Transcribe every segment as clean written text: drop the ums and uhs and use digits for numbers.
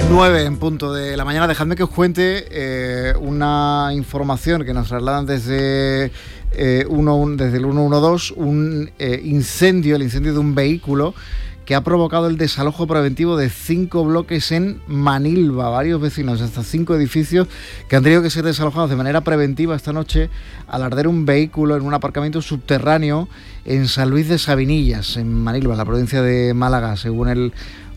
9 en punto de la mañana. Dejadme que os cuente una información que nos trasladan desde el 112, el incendio de un vehículo que ha provocado el desalojo preventivo de 5 bloques en Manilva. Varios vecinos, hasta 5 edificios, que han tenido que ser desalojados de manera preventiva esta noche al arder un vehículo en un aparcamiento subterráneo en San Luis de Sabinillas, en Manilva, en la provincia de Málaga, según el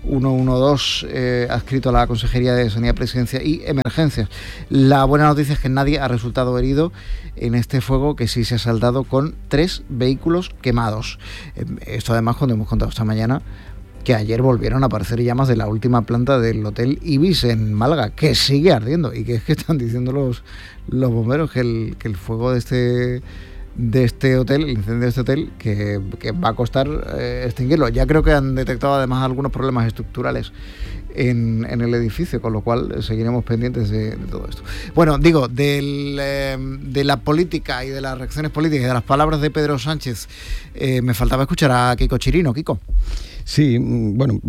112 adscrito a la Consejería de Sanidad, Presidencia y Emergencias. La buena noticia es que nadie ha resultado herido en este fuego, que sí se ha saldado con 3 vehículos quemados. Esto además cuando hemos contado esta mañana que ayer volvieron a aparecer llamas de la última planta del Hotel Ibis en Málaga, que sigue ardiendo, y que es que están diciendo los bomberos que el fuego de este hotel, el incendio de este hotel, que va a costar extinguirlo. Ya creo que han detectado además algunos problemas estructurales en el edificio, con lo cual seguiremos pendientes de todo esto. Bueno, digo, de la política y de las reacciones políticas y de las palabras de Pedro Sánchez, me faltaba escuchar a Kiko Chirino. Kiko. Sí, bueno,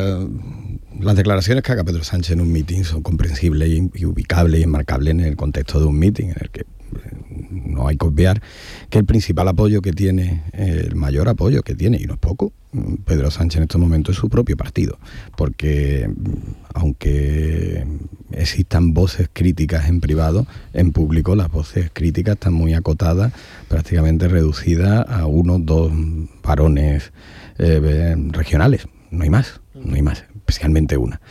las declaraciones que haga Pedro Sánchez en un mitin son comprensibles y ubicables y enmarcables en el contexto de un mitin en el que no hay que obviar que el principal apoyo que tiene, el mayor apoyo que tiene, y no es poco, Pedro Sánchez en estos momentos, es su propio partido, porque aunque existan voces críticas en privado, en público las voces críticas están muy acotadas, prácticamente reducidas a 1 o 2 varones regionales, no hay más, especialmente una.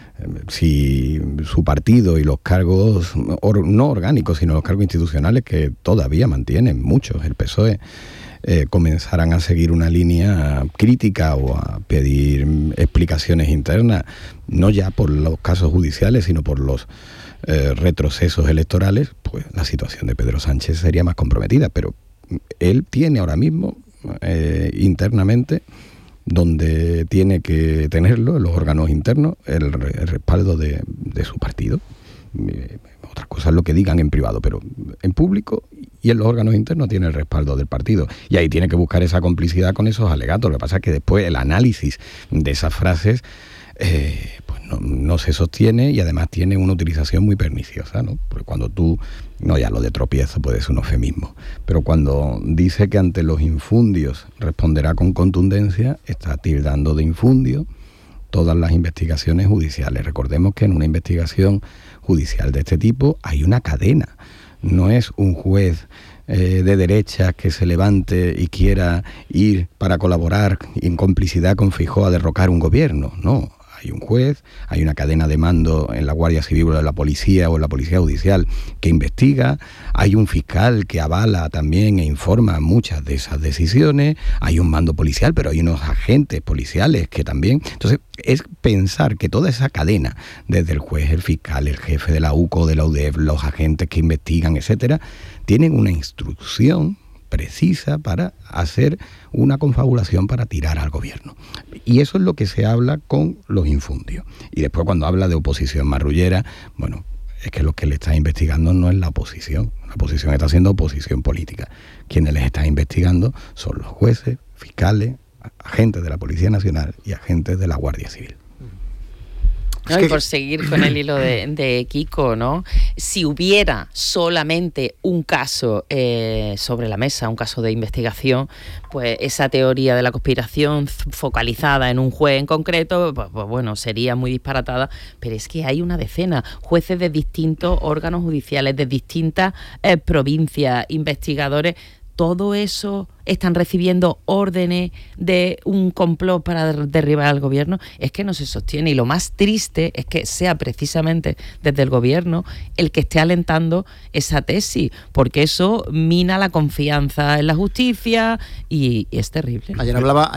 Si su partido y los cargos, no orgánicos, sino los cargos institucionales que todavía mantienen muchos, el PSOE, comenzaran a seguir una línea crítica o a pedir explicaciones internas, no ya por los casos judiciales, sino por los retrocesos electorales, pues la situación de Pedro Sánchez sería más comprometida. Pero él tiene ahora mismo internamente, donde tiene que tenerlo, en los órganos internos, el respaldo de su partido. Otras cosas lo que digan en privado, pero en público y en los órganos internos tiene el respaldo del partido. Y ahí tiene que buscar esa complicidad con esos alegatos. Lo que pasa es que después el análisis de esas frases pues no se sostiene, y además tiene una utilización muy perniciosa, ¿no? Porque cuando tú, no, ya lo de tropiezo puede ser un eufemismo, pero cuando dice que ante los infundios responderá con contundencia, está tildando de infundio todas las investigaciones judiciales. Recordemos que en una investigación judicial de este tipo hay una cadena, no es un juez de derechas que se levante y quiera ir para colaborar en complicidad con Feijóo a derrocar un gobierno, no. Hay un juez, hay una cadena de mando en la Guardia Civil o en la Policía o en la Policía Judicial que investiga, hay un fiscal que avala también e informa muchas de esas decisiones, hay un mando policial, pero hay unos agentes policiales que también... Entonces, es pensar que toda esa cadena, desde el juez, el fiscal, el jefe de la UCO, de la UDEF, los agentes que investigan, etcétera, tienen una instrucción precisa para hacer una confabulación para tirar al gobierno. Y eso es lo que se habla con los infundios. Y después, cuando habla de oposición marrullera, bueno, es que lo que le está investigando no es la oposición. La oposición está haciendo oposición política. Quienes les están investigando son los jueces, fiscales, agentes de la Policía Nacional y agentes de la Guardia Civil. No, y por seguir con el hilo de Kiko, ¿no? Si hubiera solamente un caso sobre la mesa, un caso de investigación, pues esa teoría de la conspiración focalizada en un juez en concreto, pues bueno, sería muy disparatada, pero es que hay una decena, jueces de distintos órganos judiciales, de distintas provincias, investigadores. Todo eso están recibiendo órdenes de un complot para derribar al gobierno. Es que no se sostiene, y lo más triste es que sea precisamente desde el gobierno el que esté alentando esa tesis, porque eso mina la confianza en la justicia y es terrible. Ayer hablaba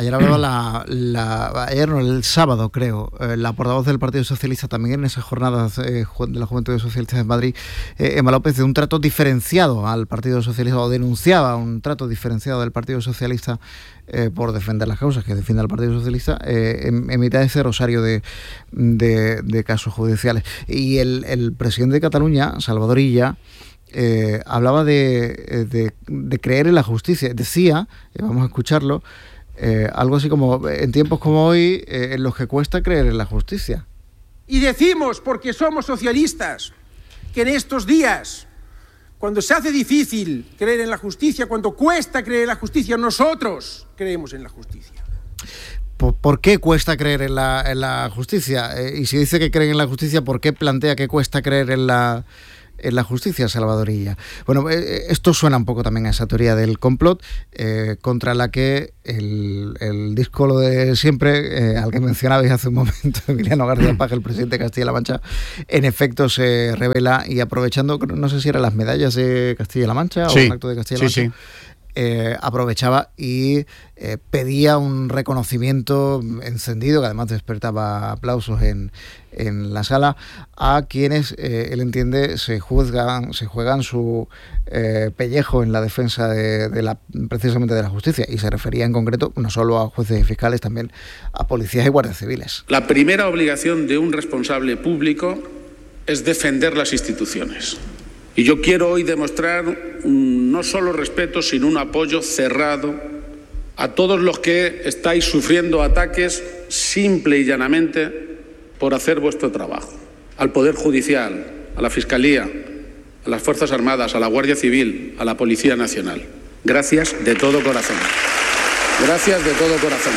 el sábado, creo, la portavoz del Partido Socialista, también en esas jornadas de la Juventud Socialista de Madrid, Emma López, de un trato diferenciado al Partido Socialista, o denunciaba un trato diferenciado del Partido Socialista por defender las causas que defiende el Partido Socialista en mitad de ese rosario de casos judiciales. Y el presidente de Cataluña, Salvador Illa, hablaba de creer en la justicia. Decía, vamos a escucharlo, algo así como: en tiempos como hoy, en los que cuesta creer en la justicia. Y decimos, porque somos socialistas, que en estos días, cuando se hace difícil creer en la justicia, cuando cuesta creer en la justicia, nosotros creemos en la justicia. ¿Por qué cuesta creer en la justicia? Y si dice que creen en la justicia, ¿por qué plantea que cuesta creer en la justicia, Salvadorilla? Bueno, esto suena un poco también a esa teoría del complot, contra la que el díscolo de siempre, al que mencionabais hace un momento, Emiliano García Paje, el presidente de Castilla-La Mancha, en efecto se revela, y aprovechando, no sé si eran las medallas de Castilla-La Mancha, sí, o un acto de Castilla-La Mancha. Sí. Aprovechaba y pedía un reconocimiento encendido, que además despertaba aplausos en la sala, a quienes él entiende se juegan su pellejo en la defensa precisamente de la justicia, y se refería en concreto no solo a jueces y fiscales, también a policías y guardias civiles. La primera obligación de un responsable público es defender las instituciones. Y yo quiero hoy demostrar no solo respeto, sino un apoyo cerrado a todos los que estáis sufriendo ataques simple y llanamente por hacer vuestro trabajo. Al Poder Judicial, a la Fiscalía, a las Fuerzas Armadas, a la Guardia Civil, a la Policía Nacional. Gracias de todo corazón. Gracias de todo corazón.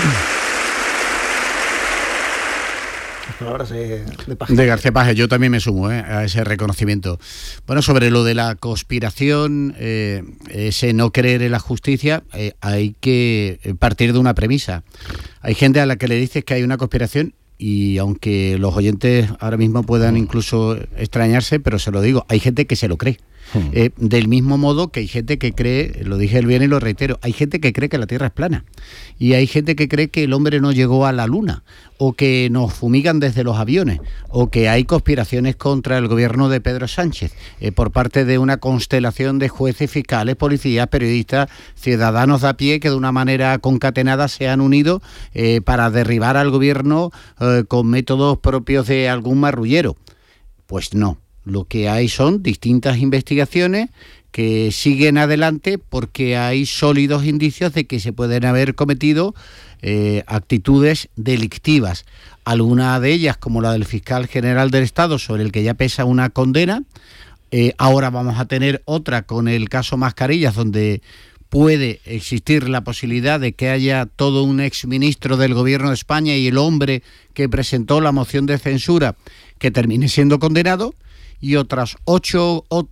De García Paje, yo también me sumo a ese reconocimiento. Bueno, sobre lo de la conspiración, ese no creer en la justicia, hay que partir de una premisa. Hay gente a la que le dices que hay una conspiración, y aunque los oyentes ahora mismo puedan incluso extrañarse, pero se lo digo, hay gente que se lo cree. Del mismo modo que hay gente que cree, lo dije el viernes y lo reitero, hay gente que cree que la Tierra es plana, y hay gente que cree que el hombre no llegó a la Luna, o que nos fumigan desde los aviones, o que hay conspiraciones contra el gobierno de Pedro Sánchez por parte de una constelación de jueces, fiscales, policías, periodistas, ciudadanos de a pie que de una manera concatenada se han unido para derribar al gobierno con métodos propios de algún marrullero. Pues no. Lo que hay son distintas investigaciones que siguen adelante porque hay sólidos indicios de que se pueden haber cometido actitudes delictivas. Alguna de ellas, como la del fiscal general del Estado, sobre el que ya pesa una condena. Ahora vamos a tener otra con el caso Mascarillas, donde puede existir la posibilidad de que haya todo un exministro del Gobierno de España y el hombre que presentó la moción de censura que termine siendo condenado. Y otras 8 o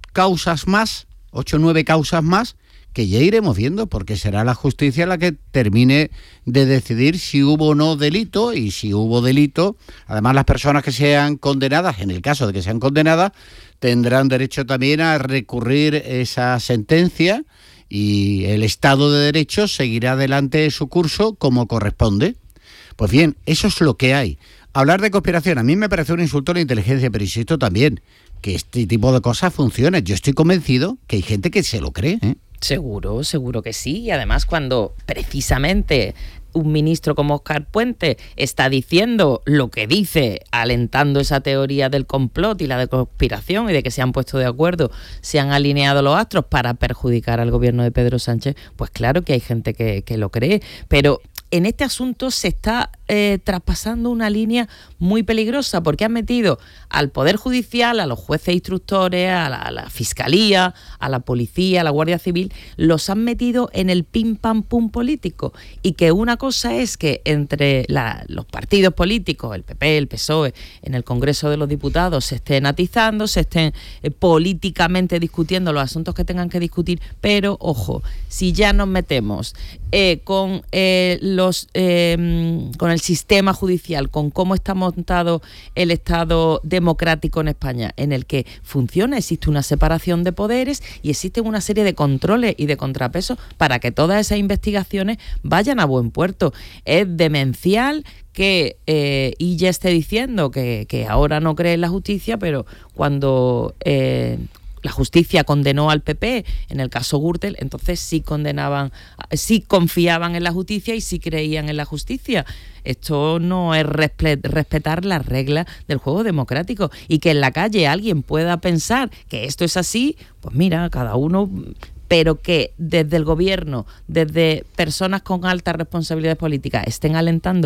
9 causas más, que ya iremos viendo, porque será la justicia la que termine de decidir si hubo o no delito, y si hubo delito, además las personas que sean condenadas, en el caso de que sean condenadas, tendrán derecho también a recurrir esa sentencia, y el Estado de Derecho seguirá adelante su curso como corresponde. Pues bien, eso es lo que hay. Hablar de conspiración, a mí me parece un insulto a la inteligencia, pero insisto también que este tipo de cosas funcionan. Yo estoy convencido que hay gente que se lo cree. Seguro que sí. Y además, cuando precisamente un ministro como Óscar Puente está diciendo lo que dice, alentando esa teoría del complot y la de conspiración, y de que se han puesto de acuerdo, se han alineado los astros para perjudicar al gobierno de Pedro Sánchez, pues claro que hay gente que lo cree. Pero en este asunto se está traspasando una línea muy peligrosa, porque han metido al Poder Judicial, a los jueces instructores, a la Fiscalía, a la Policía, a la Guardia Civil, los han metido en el pim pam pum político. Y que una cosa es que entre los partidos políticos, el PP, el PSOE, en el Congreso de los Diputados se estén atizando, se estén políticamente discutiendo los asuntos que tengan que discutir, pero ojo, si ya nos metemos con el sistema judicial, con cómo está montado el Estado democrático en España, en el que funciona, existe una separación de poderes y existe una serie de controles y de contrapesos para que todas esas investigaciones vayan a buen puerto. Es demencial que Illa esté diciendo que ahora no cree en la justicia, pero cuando la justicia condenó al PP en el caso Gürtel, entonces sí confiaban en la justicia y sí creían en la justicia. Esto no es respetar las reglas del juego democrático. Y que en la calle alguien pueda pensar que esto es así, pues mira, cada uno, pero que desde el gobierno, desde personas con altas responsabilidades políticas estén alentando